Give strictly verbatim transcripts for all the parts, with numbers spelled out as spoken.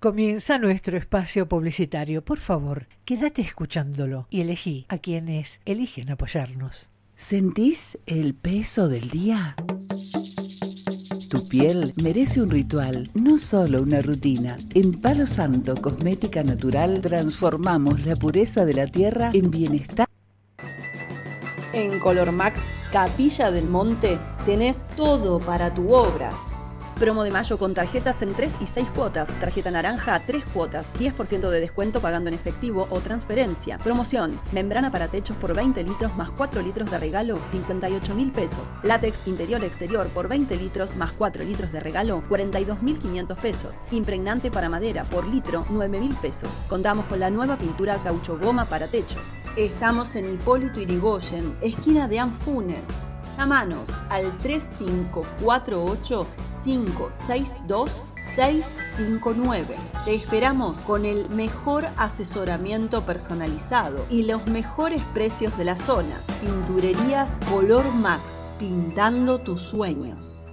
Comienza nuestro espacio publicitario. Por favor, quédate escuchándolo y elegí a quienes eligen apoyarnos. ¿Sentís el peso del día? Tu piel merece un ritual, no solo una rutina. En Palo Santo Cosmética Natural transformamos la pureza de la tierra en bienestar. En Color Max Capilla del Monte tenés todo para tu obra. Promo de mayo con tarjetas en tres y seis cuotas. Tarjeta naranja, tres cuotas. diez por ciento de descuento pagando en efectivo o transferencia. Promoción. Membrana para techos por veinte litros más cuatro litros de regalo, cincuenta y ocho mil pesos. Látex interior-exterior por veinte litros más cuatro litros de regalo, cuarenta y dos mil quinientos pesos. Impregnante para madera por litro, nueve mil pesos. Contamos con la nueva pintura caucho goma para techos. Estamos en Hipólito Yrigoyen, esquina de Anfunes. Llámanos al tres cinco cuatro ocho, cinco seis dos, seis cinco nueve. Te esperamos con el mejor asesoramiento personalizado y los mejores precios de la zona. Pinturerías Color Max, pintando tus sueños.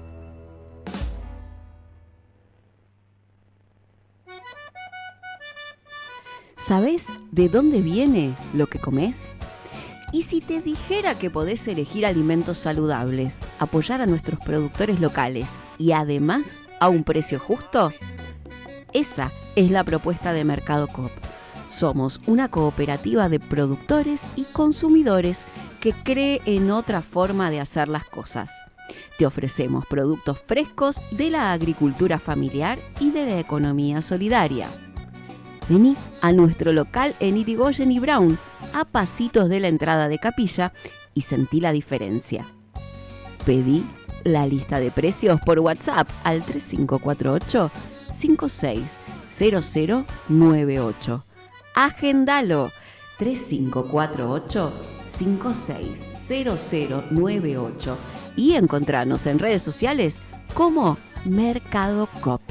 ¿Sabés de dónde viene lo que comés? Y si te dijera que podés elegir alimentos saludables, apoyar a nuestros productores locales y además a un precio justo, esa es la propuesta de Mercado Coop. Somos una cooperativa de productores y consumidores que cree en otra forma de hacer las cosas. Te ofrecemos productos frescos de la agricultura familiar y de la economía solidaria. Vení a nuestro local en Yrigoyen y Brown, a pasitos de la entrada de Capilla, y sentí la diferencia. Pedí la lista de precios por WhatsApp al tres cinco cuatro ocho, cinco seis cero cero nueve ocho. Agendalo tres cinco cuatro ocho, cinco seis cero cero nueve ocho y encontranos en redes sociales como Mercado Coop.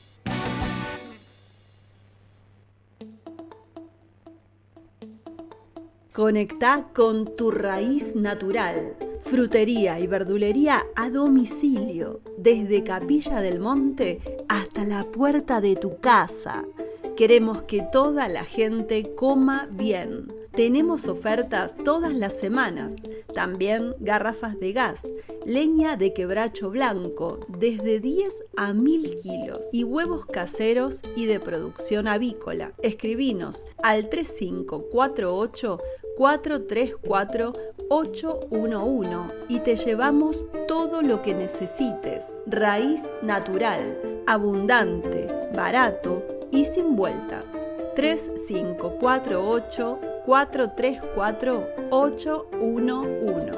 Conectá con tu raíz natural. Frutería y verdulería a domicilio, desde Capilla del Monte hasta la puerta de tu casa. Queremos que toda la gente coma bien. Tenemos ofertas todas las semanas. También garrafas de gas, leña de quebracho blanco, desde diez a mil kilos, y huevos caseros y de producción avícola. Escribinos al tres cinco cuatro ocho, cuatro tres cuatro, ocho uno uno y te llevamos todo lo que necesites. Raíz natural, abundante, barato y sin vueltas. tres cinco cuatro ocho, cuatro tres cuatro, ocho uno uno.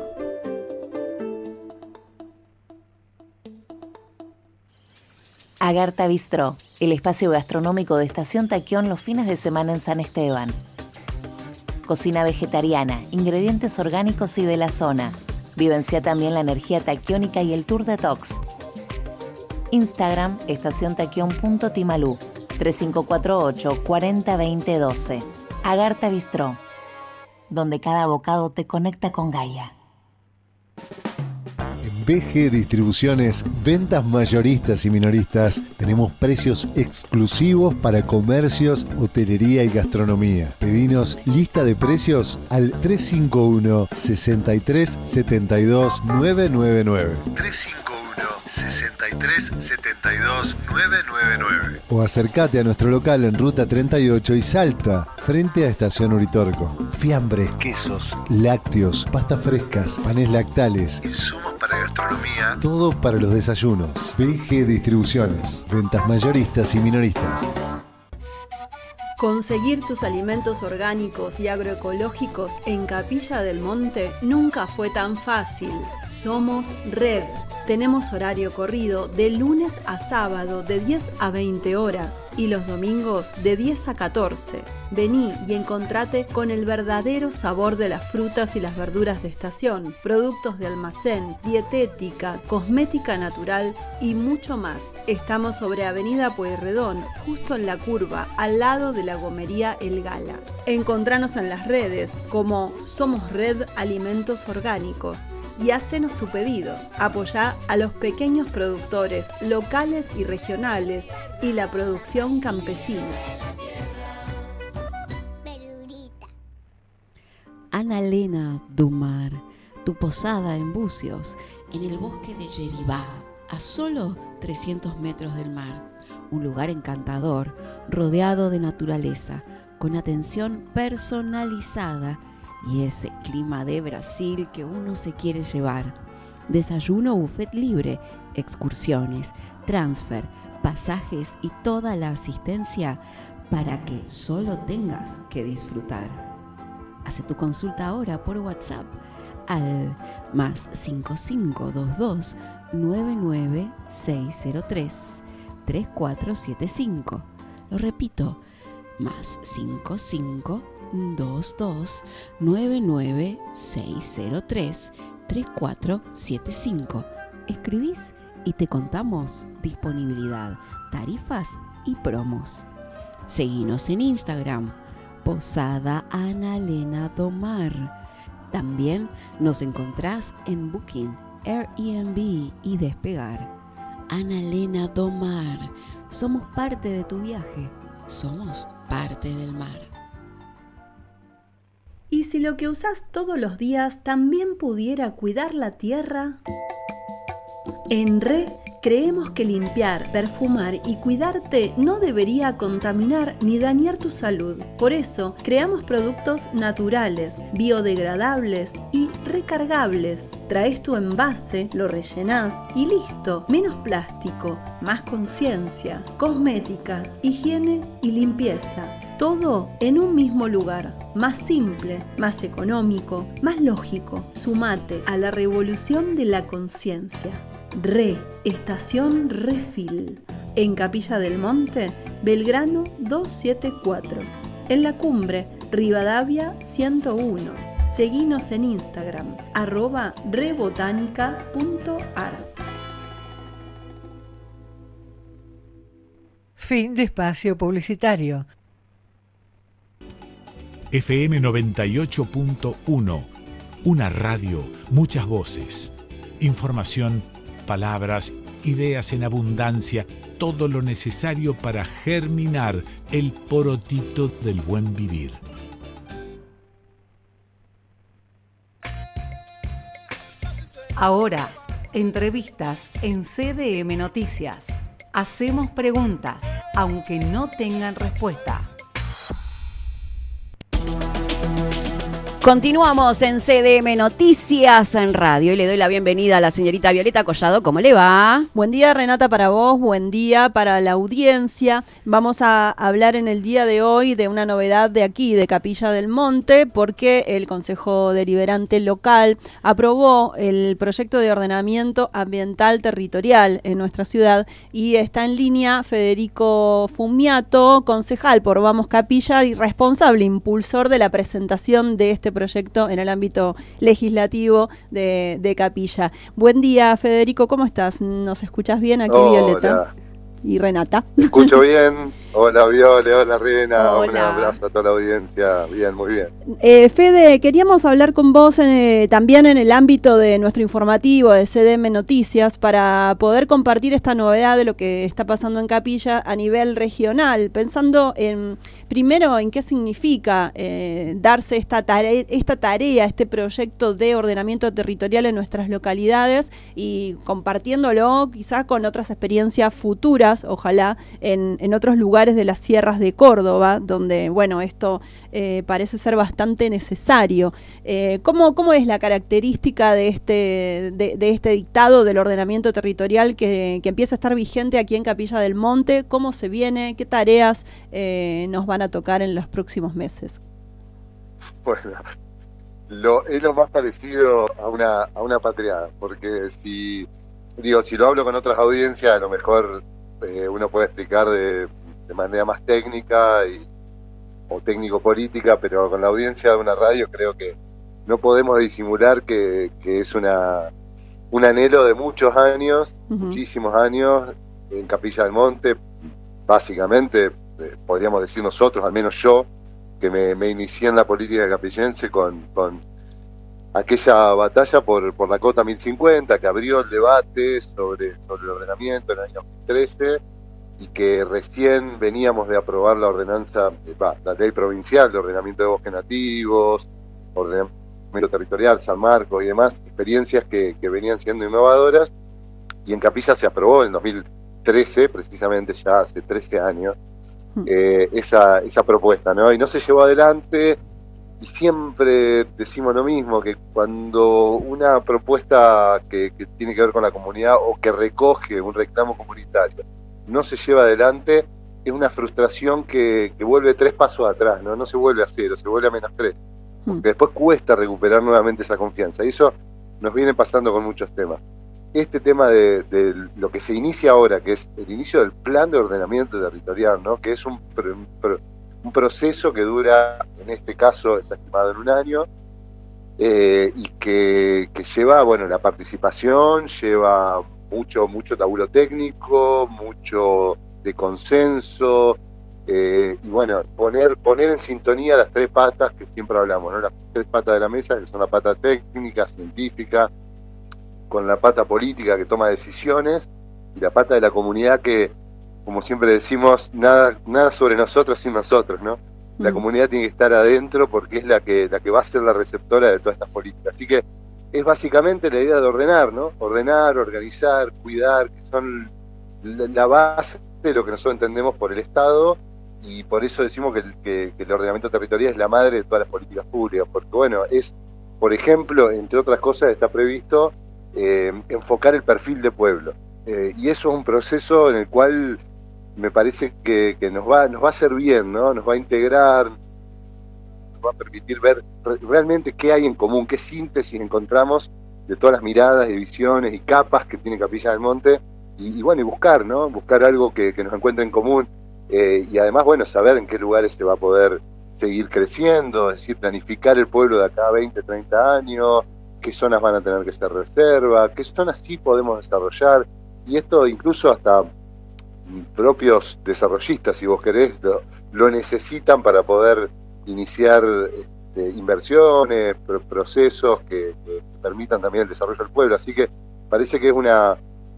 Agartha Bistró, el espacio gastronómico de Estación Taquión los fines de semana en San Esteban. Cocina vegetariana, ingredientes orgánicos y de la zona. Vivencia también la energía taquiónica y el tour detox. Instagram, estación taquión punto timalú, tres cinco cuatro ocho, cuatro cero dos cero uno dos. Agartha Bistró, donde cada bocado te conecta con Gaia. En B G Distribuciones, ventas mayoristas y minoristas, tenemos precios exclusivos para comercios, hotelería y gastronomía. Pedinos lista de precios al tres cinco uno, seis tres siete dos, nueve nueve nueve. tres cinco uno, seis tres siete dos, nueve nueve nueve. O acércate a nuestro local en Ruta treinta y ocho y Salta, frente a Estación Uritorco. Fiambres, quesos, lácteos, pastas frescas, panes lactales, insumos para gastronomía, todo para los desayunos. B G Distribuciones, ventas mayoristas y minoristas. Conseguir tus alimentos orgánicos y agroecológicos en Capilla del Monte nunca fue tan fácil. Somos Red. Tenemos horario corrido de lunes a sábado de diez a veinte horas y los domingos de diez a catorce. Vení y encontrate con el verdadero sabor de las frutas y las verduras de estación, productos de almacén, dietética, cosmética natural y mucho más. Estamos sobre Avenida Pueyrredón, justo en la curva, al lado de la gomería El Gala. Encontranos en las redes como Somos Red Alimentos Orgánicos y hacenos envíanos tu pedido. Apoyá a los pequeños productores locales y regionales y la producción campesina. Annalena Domar, tu posada en Bucios, en el bosque de Yeribá, a solo trescientos metros del mar. Un lugar encantador, rodeado de naturaleza, con atención personalizada y ese clima de Brasil que uno se quiere llevar. Desayuno buffet libre, excursiones, transfer, pasajes y toda la asistencia para que solo tengas que disfrutar. Hace tu consulta ahora por WhatsApp al más cinco cinco dos dos nueve nueve seis cero tres tres cuatro siete cinco. Lo repito, más cinco cinco dos dos nueve nueve seis cero tres tres cuatro siete cinco. Escribís y te contamos disponibilidad, tarifas y promos. Seguinos en Instagram, Posada Annalena Domar. También nos encontrás en Booking, Airbnb y Despegar. Annalena Domar, somos parte de tu viaje, somos parte del mar. ¿Y si lo que usás todos los días también pudiera cuidar la tierra? En R E creemos que limpiar, perfumar y cuidarte no debería contaminar ni dañar tu salud. Por eso, creamos productos naturales, biodegradables y recargables. Traes tu envase, lo rellenás y listo. Menos plástico, más conciencia, cosmética, higiene y limpieza. Todo en un mismo lugar. Más simple, más económico, más lógico. Sumate a la revolución de la conciencia. R E, Estación Refill, en Capilla del Monte, Belgrano doscientos setenta y cuatro, en La Cumbre, Rivadavia ciento uno. Seguinos en Instagram, arroba rebotánica punto ar. Fin de espacio publicitario. F M noventa y ocho punto uno, una radio, muchas voces, información, palabras, ideas en abundancia, todo lo necesario para germinar el porotito del buen vivir. Ahora, entrevistas en C D M Noticias. Hacemos preguntas, aunque no tengan respuesta. Continuamos en C D M Noticias en Radio y le doy la bienvenida a la señorita Violeta Collado. ¿Cómo le va? Buen día, Renata, para vos, buen día para la audiencia. Vamos a hablar en el día de hoy de una novedad de aquí, de Capilla del Monte, porque el Consejo Deliberante Local aprobó el proyecto de ordenamiento ambiental territorial en nuestra ciudad y está en línea Federico Fumiato, concejal por Vamos Capilla y responsable, impulsor de la presentación de este proyecto en el ámbito legislativo de, de Capilla. Buen día, Federico, ¿cómo estás? ¿Nos escuchás bien aquí, Hola. Violeta? Y Renata. Escucho bien. Hola, Viole, hola, Rena. Hola. Un abrazo a toda la audiencia. Bien, muy bien. Eh, Fede, queríamos hablar con vos eh, también en el ámbito de nuestro informativo de C D M Noticias para poder compartir esta novedad de lo que está pasando en Capilla a nivel regional, pensando en, primero, en qué significa eh, darse esta tarea, esta tarea, este proyecto de ordenamiento territorial en nuestras localidades y compartiéndolo quizás con otras experiencias futuras, ojalá, en, en otros lugares de las sierras de Córdoba, donde, bueno, esto eh, parece ser bastante necesario. Eh, ¿cómo, ¿Cómo es la característica de este, de, de este dictado del ordenamiento territorial que, que empieza a estar vigente aquí en Capilla del Monte? ¿Cómo se viene? ¿Qué tareas eh, nos van a tocar en los próximos meses? Bueno, lo, es lo más parecido a una, a una patriada, porque si, digo, si lo hablo con otras audiencias, a lo mejor eh, uno puede explicar de de manera más técnica y, o técnico-política, pero con la audiencia de una radio creo que no podemos disimular que, que es una un anhelo de muchos años, uh-huh. muchísimos años, en Capilla del Monte, básicamente, eh, podríamos decir nosotros, al menos yo, que me, me inicié en la política capillense con, con aquella batalla por, por la Cota mil cincuenta, que abrió el debate sobre, sobre el ordenamiento en el año dos mil trece, y que recién veníamos de aprobar la ordenanza, bah, la ley provincial de ordenamiento de bosques nativos, ordenamiento territorial, San Marcos y demás, experiencias que, que venían siendo innovadoras, y en Capilla se aprobó en dos mil trece, precisamente ya hace trece años, eh, esa, esa propuesta, ¿no? Y no se llevó adelante. Y siempre decimos lo mismo, que cuando una propuesta que, que tiene que ver con la comunidad o que recoge un reclamo comunitario no se lleva adelante, es una frustración que, que vuelve tres pasos atrás, ¿no? No se vuelve a cero, se vuelve a menos tres. Porque después cuesta recuperar nuevamente esa confianza. Y eso nos viene pasando con muchos temas. Este tema de, de lo que se inicia ahora, que es el inicio del plan de ordenamiento territorial, ¿no? Que es un... Pro, pro, un proceso que dura, en este caso está estimado en un año, eh, y que, que lleva, bueno, la participación, lleva mucho, mucho laburo técnico, mucho de consenso, eh, y bueno, poner, poner en sintonía las tres patas que siempre hablamos, ¿no? Las tres patas de la mesa, que son la pata técnica, científica, con la pata política que toma decisiones, y la pata de la comunidad que, como siempre decimos, nada nada sobre nosotros sin nosotros, ¿no? La mm. comunidad tiene que estar adentro porque es la que la que va a ser la receptora de todas estas políticas. Así que es básicamente la idea de ordenar, ¿no? Ordenar, organizar, cuidar, que son la base de lo que nosotros entendemos por el Estado, y por eso decimos que el, que, que el ordenamiento territorial es la madre de todas las políticas públicas, porque bueno, es, por ejemplo, entre otras cosas, está previsto eh, enfocar el perfil de pueblo. Eh, y eso es un proceso en el cual me parece que, que nos va nos va a hacer bien, ¿no? Nos va a integrar, nos va a permitir ver re, realmente qué hay en común, qué síntesis encontramos de todas las miradas y visiones y capas que tiene Capilla del Monte, y, y bueno, y buscar, ¿no? Buscar algo que, que nos encuentre en común, eh, y además, bueno, saber en qué lugares se va a poder seguir creciendo, es decir, planificar el pueblo de acá a veinte, treinta años, qué zonas van a tener que ser reserva, qué zonas sí podemos desarrollar, y esto incluso hasta propios desarrollistas, si vos querés, lo, lo necesitan para poder iniciar este, inversiones, pro, procesos que, que permitan también el desarrollo del pueblo. Así que parece que es una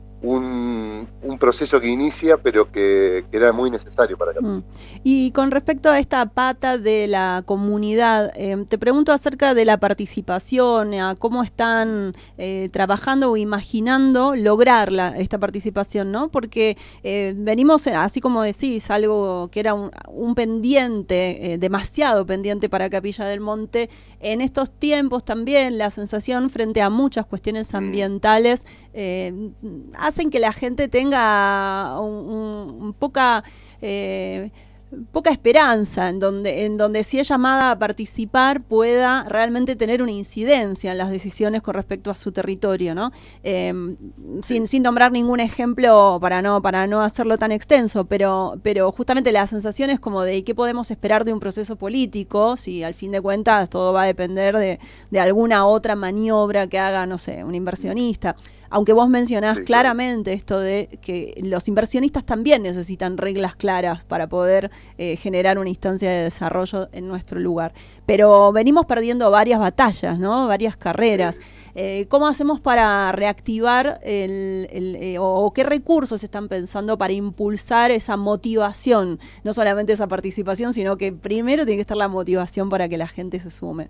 un, un proceso que inicia, pero que, que era muy necesario para Capilla. Mm. Y con respecto a esta pata de la comunidad, eh, te pregunto acerca de la participación, a cómo están eh, trabajando o imaginando lograr la, esta participación, ¿no? Porque eh, venimos, así como decís, algo que era un, un pendiente, eh, demasiado pendiente para Capilla del Monte, en estos tiempos también la sensación frente a muchas cuestiones ambientales eh, hacen que la gente tenga un, un, un poca eh, poca esperanza en donde en donde si es llamada a participar pueda realmente tener una incidencia en las decisiones con respecto a su territorio, ¿no? Eh, sin, sin nombrar ningún ejemplo para no para no hacerlo tan extenso, pero pero justamente la sensación es como de qué podemos esperar de un proceso político si al fin de cuentas todo va a depender de, de alguna otra maniobra que haga, no sé, un inversionista. Aunque vos mencionás sí, claramente claro. esto de que los inversionistas también necesitan reglas claras para poder eh, generar una instancia de desarrollo en nuestro lugar. Pero venimos perdiendo varias batallas, ¿no? Varias carreras. Eh, ¿Cómo hacemos para reactivar el, el, eh, o, o qué recursos están pensando para impulsar esa motivación? No solamente esa participación, sino que primero tiene que estar la motivación para que la gente se sume.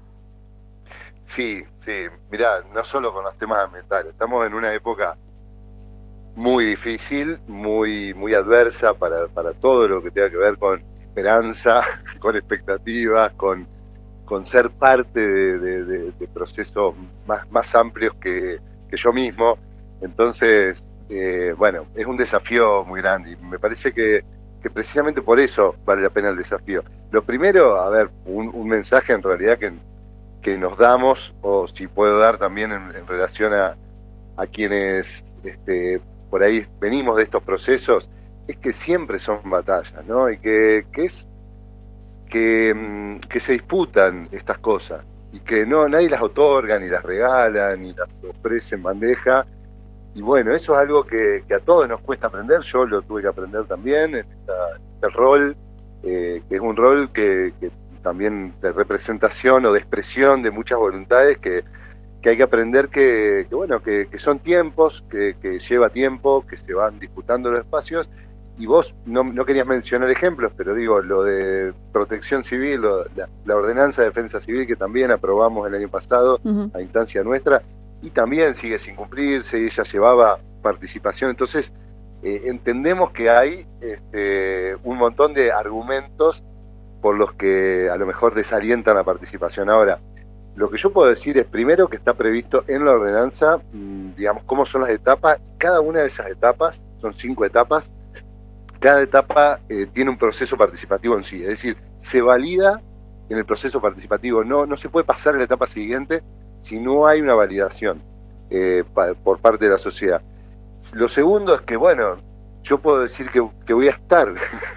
Sí, sí, mirá, no solo con los temas ambientales, estamos en una época muy difícil, muy muy adversa para, para todo lo que tenga que ver con esperanza, con expectativas, con, con ser parte de, de, de, de procesos más, más amplios que, que yo mismo. Entonces, eh, bueno, es un desafío muy grande y me parece que, que precisamente por eso vale la pena el desafío. Lo primero, a ver, un, un mensaje en realidad que... que nos damos, o si puedo dar también en, en relación a, a quienes este, por ahí venimos de estos procesos, es que siempre son batallas, ¿no? Y que, que es que, que se disputan estas cosas y que no nadie las otorga, ni las regala, ni las ofrece en bandeja. Y bueno, eso es algo que, que a todos nos cuesta aprender. Yo lo tuve que aprender también en esta, este rol, eh, que es un rol que, que también de representación o de expresión de muchas voluntades que, que hay que aprender que, que bueno, que, que son tiempos, que, que lleva tiempo, que se van disputando los espacios. Y vos no, no querías mencionar ejemplos, pero digo, lo de protección civil, lo, la, la ordenanza de defensa civil que también aprobamos el año pasado uh-huh. a instancia nuestra, y también sigue sin cumplirse, y ella llevaba participación. Entonces, eh, entendemos que hay este, un montón de argumentos por los que a lo mejor desalientan la participación. Ahora, lo que yo puedo decir es, primero, que está previsto en la ordenanza, mmm, digamos, cómo son las etapas. Cada una de esas etapas, son cinco etapas, cada etapa eh, tiene un proceso participativo en sí, es decir, se valida en el proceso participativo, no, no se puede pasar a la etapa siguiente si no hay una validación eh, pa, por parte de la sociedad. Lo segundo es que, bueno, yo puedo decir que, que voy a estar,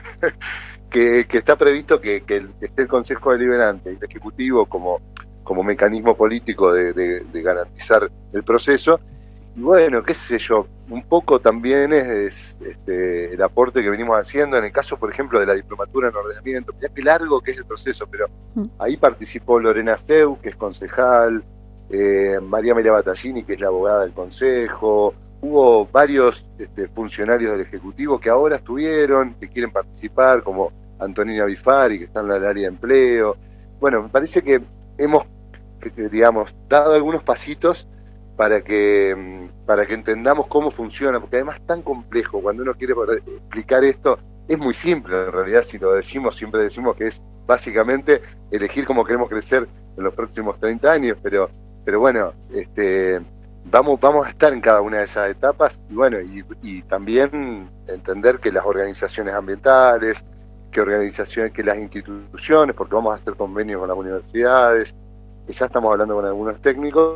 que, que está previsto que, que esté el Consejo Deliberante y el Ejecutivo como, como mecanismo político de, de, de garantizar el proceso. Y bueno, qué sé yo, un poco también es, es este, el aporte que venimos haciendo en el caso, por ejemplo, de la diplomatura en ordenamiento. Mirá qué largo que es el proceso, pero ahí participó Lorena Seu, que es concejal, eh, María Amelia Battaglini, que es la abogada del Consejo, hubo varios este, funcionarios del Ejecutivo que ahora estuvieron, que quieren participar, como Antonina Bifari, que está en el área de empleo. Bueno, me parece que hemos, que, que, digamos, dado algunos pasitos para que para que entendamos cómo funciona, porque además es tan complejo. Cuando uno quiere explicar esto, es muy simple en realidad. Si lo decimos, siempre decimos que es básicamente elegir cómo queremos crecer en los próximos treinta años, pero pero bueno, este vamos vamos a estar en cada una de esas etapas, y bueno, y, y también entender que las organizaciones ambientales, que organizaciones, que las instituciones, porque vamos a hacer convenios con las universidades, que ya estamos hablando con algunos técnicos,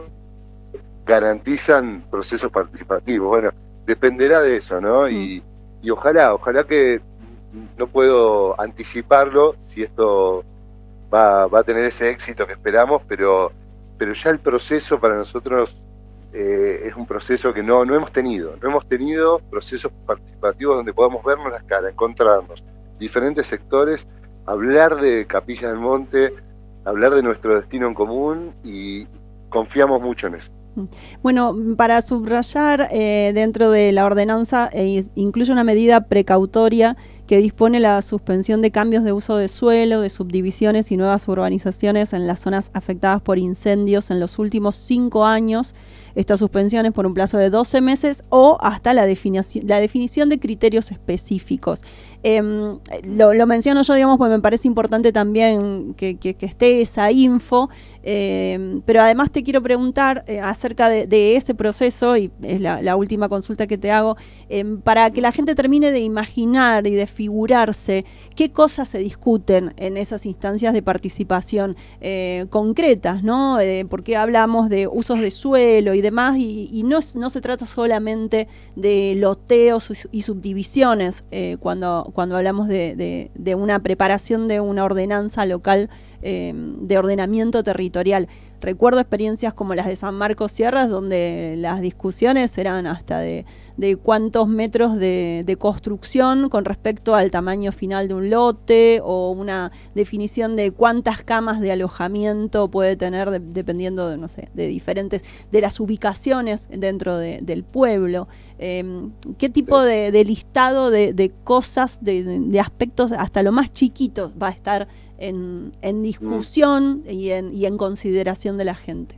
garantizan procesos participativos. Bueno, dependerá de eso, ¿no? Y, y ojalá, ojalá que, no puedo anticiparlo si esto va, va a tener ese éxito que esperamos, pero, pero ya el proceso para nosotros eh, es un proceso que no, no hemos tenido. No hemos tenido procesos participativos donde podamos vernos las caras, encontrarnos, diferentes sectores, hablar de Capilla del Monte, hablar de nuestro destino en común, y confiamos mucho en eso. Bueno, para subrayar, eh, dentro de la ordenanza eh, incluye una medida precautoria que dispone la suspensión de cambios de uso de suelo, de subdivisiones y nuevas urbanizaciones en las zonas afectadas por incendios en los últimos cinco años. Esta suspensión es por un plazo de doce meses o hasta la definición, la definición de criterios específicos. Eh, lo, lo menciono yo, digamos, porque me parece importante también que, que, que esté esa info, eh, pero además te quiero preguntar eh, acerca de, de ese proceso, y es la, la última consulta que te hago, eh, para que la gente termine de imaginar y de figurarse qué cosas se discuten en esas instancias de participación eh, concretas, ¿no? Eh, porque hablamos de usos de suelo y demás, y, y no, no se trata solamente de loteos y subdivisiones eh, cuando, cuando hablamos de, de, de una preparación de una ordenanza local eh, de ordenamiento territorial. Recuerdo experiencias como las de San Marcos Sierras, donde las discusiones eran hasta de, de cuántos metros de, de construcción con respecto al tamaño final de un lote, o una definición de cuántas camas de alojamiento puede tener, de, dependiendo de, no sé, de diferentes, de las ubicaciones dentro de, del pueblo. Eh, ¿Qué tipo de, de listado de, de cosas, de, de aspectos, hasta lo más chiquito, va a estar en, en discusión mm. y, en, y en consideración de la gente?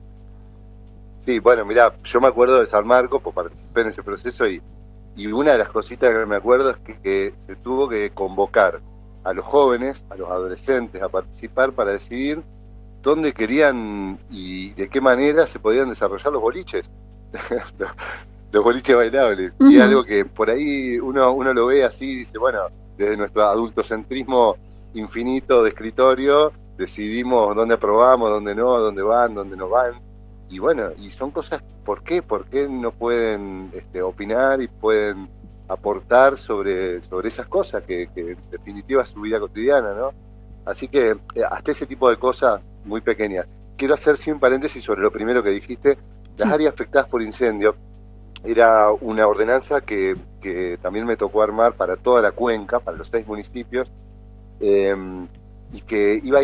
Sí, bueno, mirá, yo me acuerdo de San Marcos, pues participé en ese proceso, y, y una de las cositas que me acuerdo es que, que se tuvo que convocar a los jóvenes, a los adolescentes a participar para decidir dónde querían y de qué manera se podían desarrollar los boliches, los boliches bailables. Uh-huh. Y algo que por ahí uno, uno lo ve así y dice, bueno, desde nuestro adultocentrismo infinito de escritorio, decidimos dónde aprobamos, dónde no, dónde van, dónde no van. Y bueno, y son cosas, ¿por qué? ¿Por qué no pueden este, opinar y pueden aportar sobre, sobre esas cosas que, que en definitiva es su vida cotidiana, ¿no? Así que eh, hasta ese tipo de cosas muy pequeñas. Quiero hacer sí un paréntesis sobre lo primero que dijiste. Las sí. áreas afectadas por incendio era una ordenanza que, que también me tocó armar para toda la cuenca, para los seis municipios, eh, y que iba a ir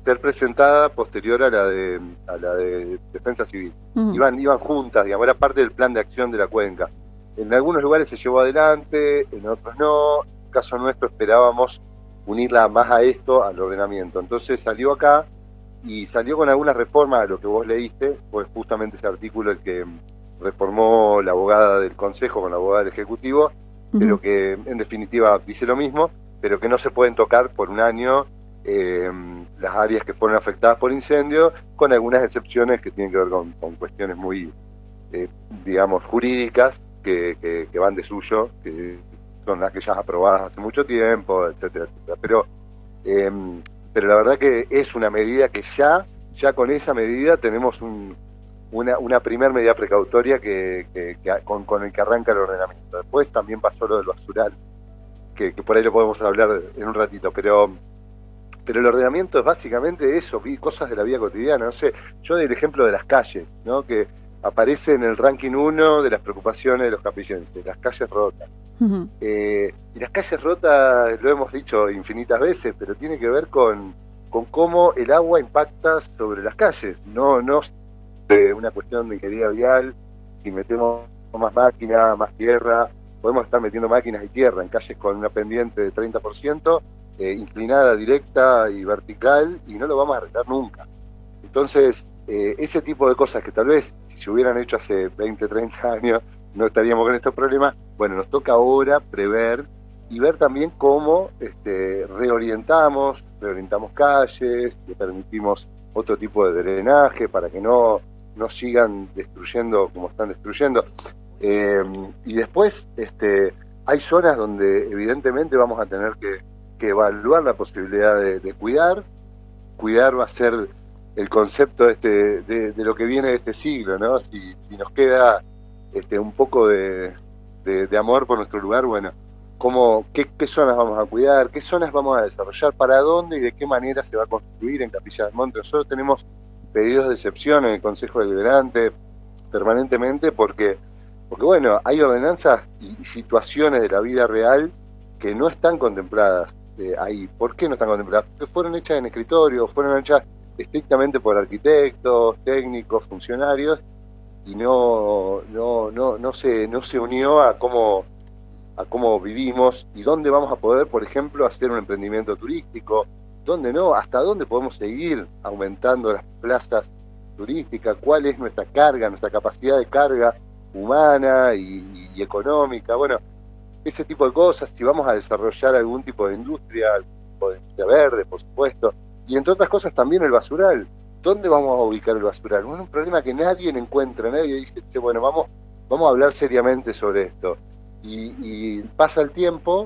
ser presentada posterior a la de a la de Defensa Civil. Uh-huh. Iban, iban juntas, digamos, era parte del plan de acción de la cuenca. En algunos lugares se llevó adelante, en otros no. En el caso nuestro esperábamos unirla más a esto, al ordenamiento. Entonces salió acá y salió con algunas reformas a lo que vos leíste, pues justamente ese artículo el que reformó la abogada del Consejo con la abogada del Ejecutivo, uh-huh. pero que en definitiva dice lo mismo, pero que no se pueden tocar por un año eh, las áreas que fueron afectadas por incendio, con algunas excepciones que tienen que ver con, con cuestiones muy, eh, digamos, jurídicas, que, que, que van de suyo, que son aquellas aprobadas hace mucho tiempo, etcétera, etcétera. Pero, eh, pero la verdad que es una medida que ya, ya con esa medida tenemos un, una, una primer medida precautoria que, que, que con, con el que arranca el ordenamiento. Después también pasó lo del basural, que, que por ahí lo podemos hablar en un ratito, pero pero el ordenamiento es básicamente eso, cosas de la vida cotidiana. No sé, yo doy el ejemplo de las calles, ¿no? Que aparece en el ranking uno de las preocupaciones de los capillenses, las calles rotas. Uh-huh. Eh, y las calles rotas, lo hemos dicho infinitas veces, pero tiene que ver con, con cómo el agua impacta sobre las calles, no, no eh, una cuestión de ingeniería vial. Si metemos más máquinas, más tierra, podemos estar metiendo máquinas y tierra en calles con una pendiente de treinta por ciento, eh, inclinada, directa y vertical, y no lo vamos a arreglar nunca. Entonces, eh, ese tipo de cosas que tal vez si se hubieran hecho hace veinte, treinta años, no estaríamos con estos problemas. Bueno, nos toca ahora prever y ver también cómo este, reorientamos, reorientamos calles, le permitimos otro tipo de drenaje para que no, no sigan destruyendo como están destruyendo. Eh, y después este, hay zonas donde evidentemente vamos a tener que, que evaluar la posibilidad de, de cuidar. Cuidar va a ser el concepto este, de, de lo que viene de este siglo, ¿no? Si, si nos queda este, un poco de, de, de amor por nuestro lugar, bueno, ¿cómo, qué, qué zonas vamos a cuidar? ¿Qué zonas vamos a desarrollar? ¿Para dónde y de qué manera se va a construir en Capilla del Monte? Nosotros tenemos pedidos de excepción en el Consejo Deliberante permanentemente porque, porque bueno, hay ordenanzas y, y situaciones de la vida real que no están contempladas eh, ahí. ¿Por qué no están contempladas? Porque fueron hechas en escritorio, fueron hechas estrictamente por arquitectos, técnicos, funcionarios, y no no no no se no se unió a cómo a cómo vivimos y dónde vamos a poder, por ejemplo, hacer un emprendimiento turístico, dónde no, hasta dónde podemos seguir aumentando las plazas turísticas, cuál es nuestra carga, nuestra capacidad de carga humana y, y económica, bueno, ese tipo de cosas, si vamos a desarrollar algún tipo de industria, algún tipo de industria verde, por supuesto. Y entre otras cosas también el basural. ¿Dónde vamos a ubicar el basural? Bueno, un problema que nadie encuentra, nadie dice, bueno, vamos, vamos a hablar seriamente sobre esto. Y, y pasa el tiempo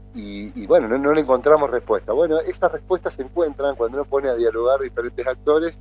y, y bueno, no, no le encontramos respuesta. Bueno, estas respuestas se encuentran cuando uno pone a dialogar diferentes actores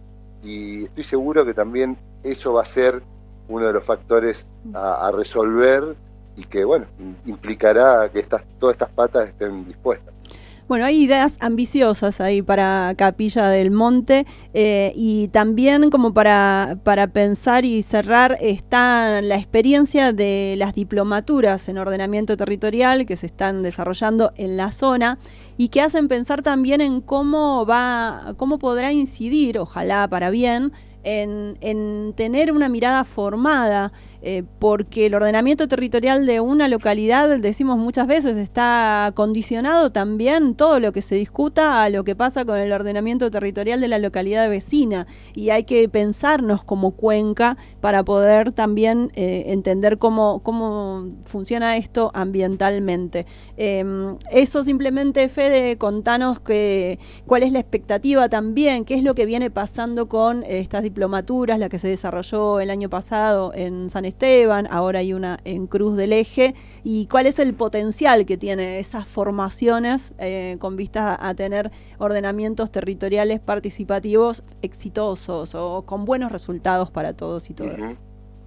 y estoy seguro que también eso va a ser uno de los factores a, a resolver y que, bueno, implicará que estas, todas estas patas estén dispuestas. Bueno, hay ideas ambiciosas ahí para Capilla del Monte eh, y también como para, para pensar y cerrar está la experiencia de las diplomaturas en ordenamiento territorial que se están desarrollando en la zona y que hacen pensar también en cómo va, cómo podrá incidir, ojalá para bien, en, en tener una mirada formada, eh, porque el ordenamiento territorial de una localidad, decimos muchas veces, está condicionado también todo lo que se discuta a lo que pasa con el ordenamiento territorial de la localidad vecina, y hay que pensarnos como cuenca para poder también eh, entender cómo, cómo funciona esto ambientalmente. Eh, eso simplemente, Fede, contanos que, cuál es la expectativa también, qué es lo que viene pasando con eh, estas diplomaturas, la que se desarrolló el año pasado en San Esteban, ahora hay una en Cruz del Eje, y cuál es el potencial que tiene esas formaciones eh, con vistas a, a tener ordenamientos territoriales participativos exitosos o con buenos resultados para todos y todas. Uh-huh.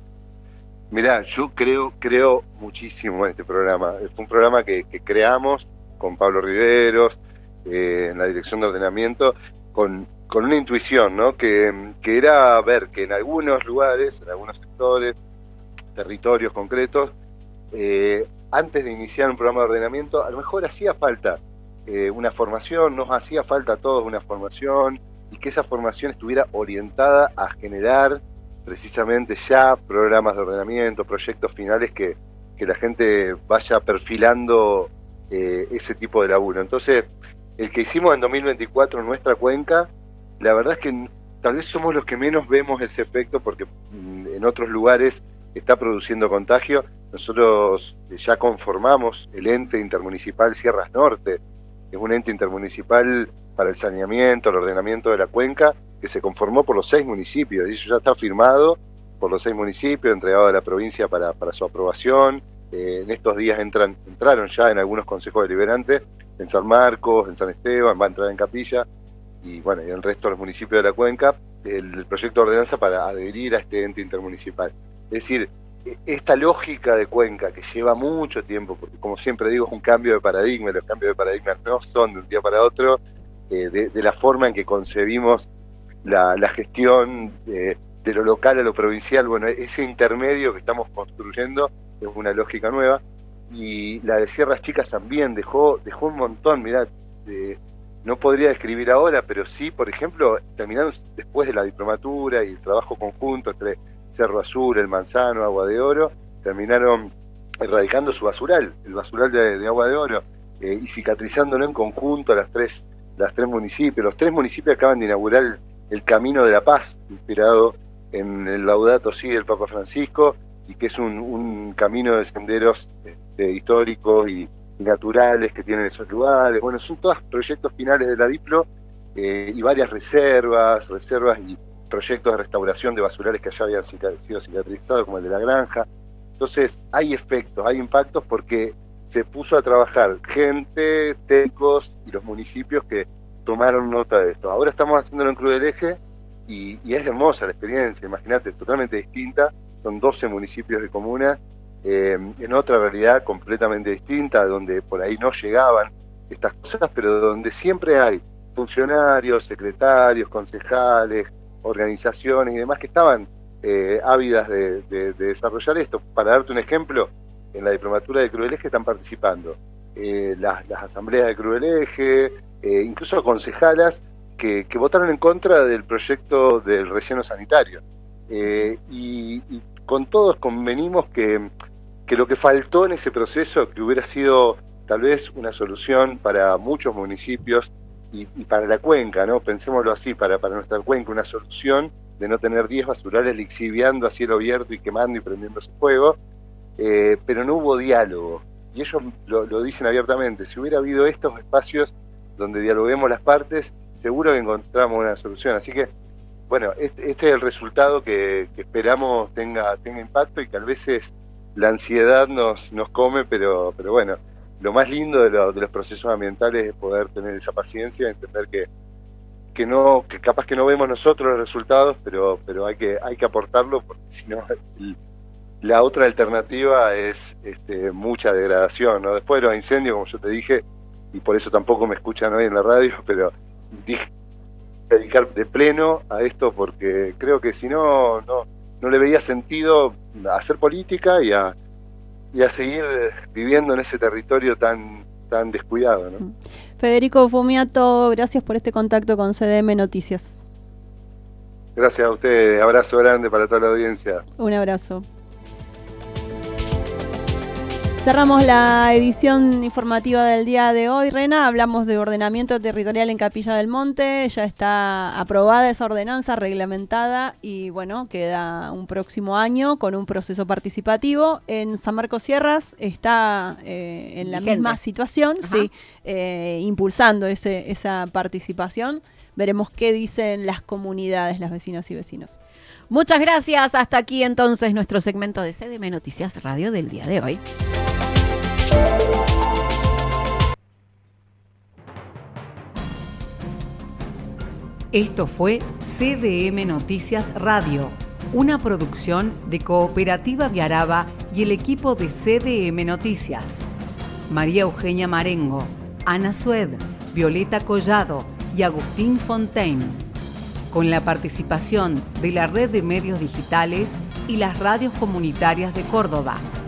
Mirá, yo creo creo muchísimo en este programa. Es un programa que, que creamos con Pablo Riveros, eh, en la dirección de ordenamiento, con con una intuición, ¿no? Que, que era ver que en algunos lugares, en algunos sectores, territorios concretos, eh, antes de iniciar un programa de ordenamiento, a lo mejor hacía falta eh, una formación, nos hacía falta a todos una formación, y que esa formación estuviera orientada a generar precisamente ya programas de ordenamiento, proyectos finales que, que la gente vaya perfilando eh, ese tipo de laburo. Entonces, el que hicimos en dos mil veinticuatro en nuestra cuenca, la verdad es que tal vez somos los que menos vemos ese efecto porque en otros lugares está produciendo contagio. Nosotros ya conformamos el ente intermunicipal Sierras Norte, que es un ente intermunicipal para el saneamiento, el ordenamiento de la cuenca, que se conformó por los seis municipios, y eso ya está firmado por los seis municipios, entregado a la provincia para, para su aprobación. Eh, en estos días entran, entraron ya en algunos consejos deliberantes, en San Marcos, en San Esteban, va a entrar en Capilla, y bueno, y en el resto de los municipios de la cuenca, el, el proyecto de ordenanza para adherir a este ente intermunicipal. Es decir, esta lógica de cuenca que lleva mucho tiempo, porque como siempre digo, es un cambio de paradigma, los cambios de paradigma no son de un día para otro, eh, de, de la forma en que concebimos la, la gestión eh, de lo local a lo provincial. Bueno, ese intermedio que estamos construyendo es una lógica nueva, y la de Sierras Chicas también dejó, dejó un montón. Mirá, eh, no podría describir ahora, pero sí, por ejemplo, terminaron después de la diplomatura y el trabajo conjunto entre Cerro Azul, El Manzano, Agua de Oro, terminaron erradicando su basural, el basural de, de Agua de Oro, eh, y cicatrizándolo en conjunto a las tres, las tres municipios. Los tres municipios acaban de inaugurar el, el Camino de la Paz, inspirado en el Laudato Si del Papa Francisco, y que es un, un camino de senderos este, históricos y, y naturales que tienen esos lugares. Bueno, son todos proyectos finales de la Diplo, eh, y varias reservas, reservas y proyectos de restauración de basurales que ya habían sido cicatrizados, como el de la granja. Entonces hay efectos, hay impactos, porque se puso a trabajar gente, técnicos y los municipios que tomaron nota de esto. Ahora estamos haciéndolo en Cruz del Eje y, y es hermosa la experiencia, imagínate, totalmente distinta. Son doce municipios de comuna, eh, en otra realidad completamente distinta, donde por ahí no llegaban estas cosas, pero donde siempre hay funcionarios, secretarios, concejales, organizaciones y demás que estaban eh, ávidas de, de, de desarrollar esto. Para darte un ejemplo, en la diplomatura de Cruz del Eje están participando eh, las, las asambleas de Cruz del Eje, eh, incluso concejalas que, que votaron en contra del proyecto del relleno sanitario. Eh, y, y con todos convenimos que, que lo que faltó en ese proceso, que hubiera sido tal vez una solución para muchos municipios, Y, y para la cuenca, ¿no? Pensémoslo así, para, para nuestra cuenca, una solución de no tener diez basurales lixiviando a cielo abierto y quemando y prendiéndose fuego, eh, pero no hubo diálogo. Y ellos lo, lo dicen abiertamente: si hubiera habido estos espacios donde dialoguemos las partes, seguro que encontramos una solución. Así que, bueno, este, este es el resultado que, que esperamos tenga, tenga impacto, y que a veces la ansiedad nos, nos come, pero, pero bueno, lo más lindo de, lo, de los procesos ambientales es poder tener esa paciencia, entender que, que no, que capaz que no vemos nosotros los resultados, pero, pero hay que, hay que aportarlo, porque si no, el, la otra alternativa es este, mucha degradación, ¿no? Después de los incendios, como yo te dije, y por eso tampoco me escuchan hoy en la radio, pero dije dedicar de pleno a esto, porque creo que si no, no, no le veía sentido a hacer política y a y a seguir viviendo en ese territorio tan, tan descuidado, ¿no? Federico Fumiato, gracias por este contacto con C D M Noticias. Gracias a ustedes, abrazo grande para toda la audiencia. Un abrazo. Cerramos la edición informativa del día de hoy, Rena. Hablamos de ordenamiento territorial en Capilla del Monte. Ya está aprobada esa ordenanza, reglamentada, y bueno, queda un próximo año con un proceso participativo. En San Marcos Sierras está eh, en la Vigente. misma situación, sí, eh, impulsando ese, esa participación. Veremos qué dicen las comunidades, las vecinas y vecinos. Muchas gracias. Hasta aquí entonces nuestro segmento de C D M Noticias Radio del día de hoy. Esto fue C D M Noticias Radio, una producción de Cooperativa Viaraba y el equipo de C D M Noticias. María Eugenia Marengo, Ana Sued, Violeta Collado y Agustín Fontaine. Con la participación de la Red de Medios Digitales y las radios comunitarias de Córdoba.